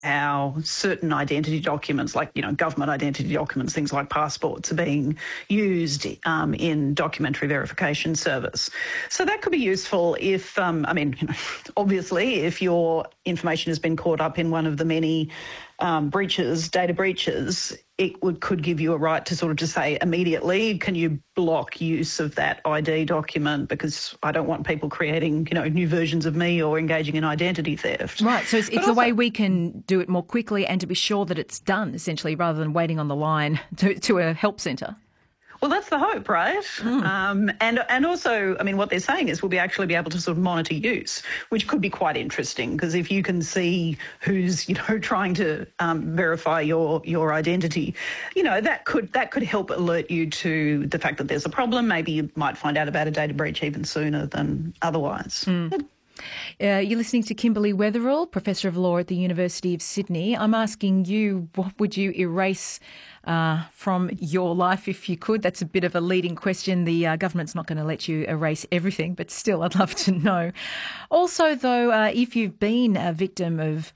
how certain identity documents, like, government identity documents, things like passports, are being used in documentary verification service. So that could be useful if, obviously, if your information has been caught up in one of the many data breaches, could give you a right to sort of just say immediately, can you block use of that ID document because I don't want people creating, new versions of me or engaging in identity theft. Right, so it's a way we can do it more quickly and to be sure that it's done, essentially, rather than waiting on the line to a help centre. Well, that's the hope, right? And also, what they're saying is we'll actually be able to sort of monitor use, which could be quite interesting, because if you can see who's, trying to verify your identity, that could help alert you to the fact that there's a problem. Maybe you might find out about a data breach even sooner than otherwise. You're listening to Kimberly Weatherall, Professor of Law at the University of Sydney. I'm asking you, what would you erase from your life if you could? That's a bit of a leading question. The government's not going to let you erase everything, but still, I'd love to know. Also, though, if you've been a victim of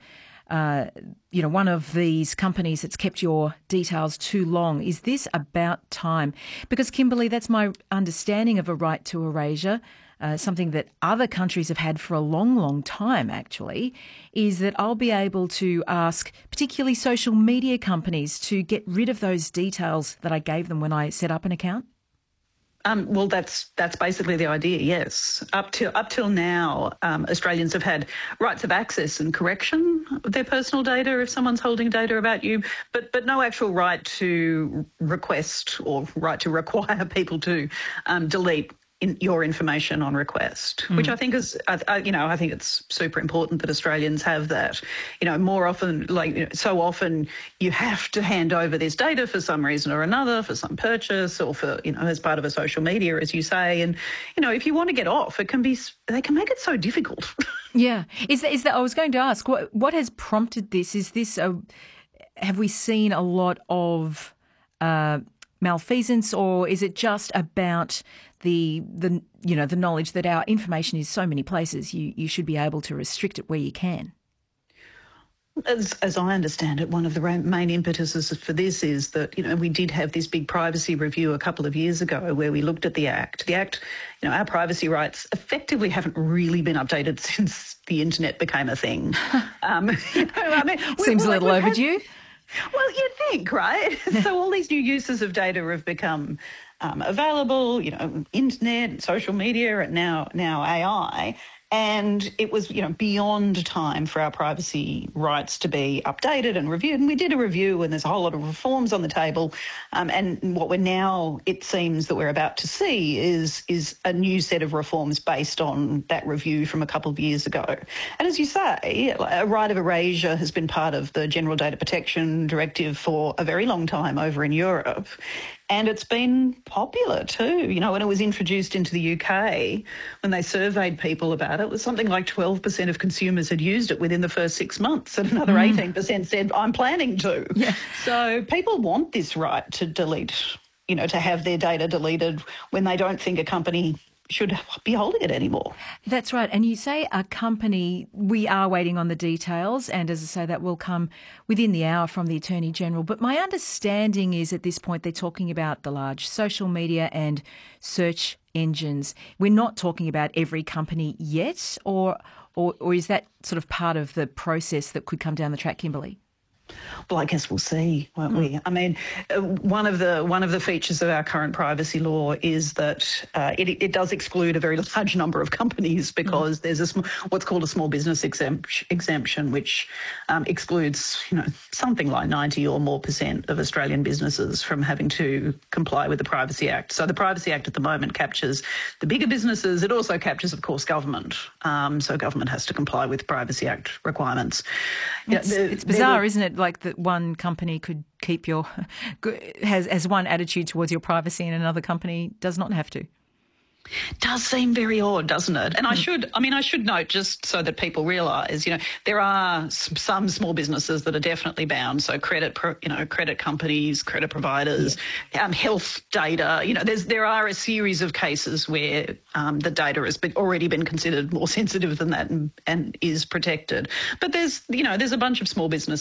one of these companies that's kept your details too long, is this about time? Because, Kimberly, that's my understanding of a right to erasure. Something that other countries have had for a long, long time, actually, is that I'll be able to ask particularly social media companies to get rid of those details that I gave them when I set up an account. Well, that's basically the idea, yes. Up till now, Australians have had rights of access and correction of their personal data if someone's holding data about you, but no actual right to request or right to require people to delete your information on request, which I think is, I think it's super important that Australians have that. More often, so often you have to hand over this data for some reason or another, for some purchase or for, as part of a social media, as you say. And, if you want to get off, they can make it so difficult. Yeah. Is that, I was going to ask, what has prompted this? Is this, have we seen a lot of malfeasance, or is it just about the knowledge that our information is so many places, you should be able to restrict it where you can? As I understand it, one of the main impetuses for this is that, we did have this big privacy review a couple of years ago where we looked at the Act. The Act, our privacy rights effectively haven't really been updated since the internet became a thing. Seems a little overdue. Well, you'd think, right? So all these new uses of data have become available, internet, social media, and now AI. And it was, beyond time for our privacy rights to be updated and reviewed. And we did a review, and there's a whole lot of reforms on the table. And what it seems that we're about to see is a new set of reforms based on that review from a couple of years ago. And as you say, a right of erasure has been part of the General Data Protection Directive for a very long time over in Europe. And it's been popular too. When it was introduced into the UK, when they surveyed people about it, it was something like 12% of consumers had used it within the first 6 months, and another 18% said, I'm planning to. Yeah. So people want this right to delete, to have their data deleted when they don't think a company should be holding it anymore. That's right. And you say a company, we are waiting on the details, and as I say, that will come within the hour from the Attorney General. But my understanding is at this point they're talking about the large social media and search engines. We're not talking about every company yet, or is that sort of part of the process that could come down the track, Kimberly? Well, I guess we'll see, won't we? One of the features of our current privacy law is that it does exclude a very large number of companies because there's what's called a small business exemption, which excludes something like 90 or more % of Australian businesses from having to comply with the Privacy Act. So the Privacy Act at the moment captures the bigger businesses. It also captures, of course, government. So government has to comply with Privacy Act requirements. It's bizarre, isn't it? Like that one company could keep has one attitude towards your privacy and another company does not have to. Does seem very odd, doesn't it? And I should note, just so that people realise, there are some small businesses that are definitely bound. So credit companies, credit providers, health data. There are a series of cases where the data has already been considered more sensitive than that and is protected. But there's a bunch of small businesses